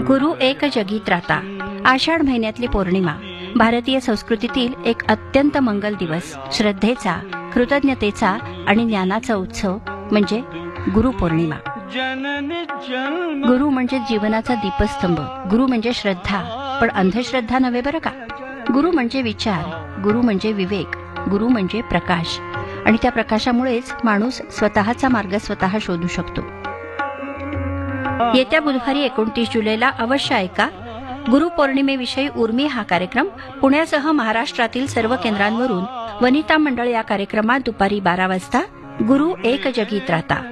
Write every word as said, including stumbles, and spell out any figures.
गुरु एक जगी त्राता. आषाढ महिन्यातली पौर्णिमा भारतीय संस्कृतीतील एक अत्यंत मंगल दिवस, श्रद्धेचा, कृतज्ञतेचा आणि ज्ञानाचा उत्सव म्हणजे गुरुपौर्णिमा. गुरु म्हणजे जीवनाचा दीपस्तंभ, गुरु म्हणजे श्रद्धा, पण अंधश्रद्धा नव्हे बरं का. गुरु म्हणजे विचार, गुरु म्हणजे विवेक, गुरु म्हणजे प्रकाश, आणि त्या प्रकाशामुळेच माणूस स्वतःचा मार्ग स्वतः शोधू शकतो. येत्या बुधवारी एकोणतीस जुलैला अवश्य ऐका गुरुपौर्णिमेविषयी उर्मी हा कार्यक्रम. पुण्यासह महाराष्ट्रातील सर्व केंद्रांवरून वनिता मंडळ या कार्यक्रमात दुपारी बारा वाजता गुरु एक जगी त्राता